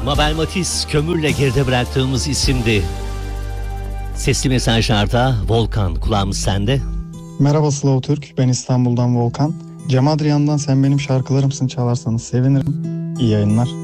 Mabel Matiz, Kömürle geride bıraktığımız isimdi. Sesli mesajlarda Volkan, kulağımız sende. Merhaba Slow Türk, ben İstanbul'dan Volkan. Cem Adrian'dan Sen Benim Şarkılarımsın çalarsanız sevinirim. İyi yayınlar.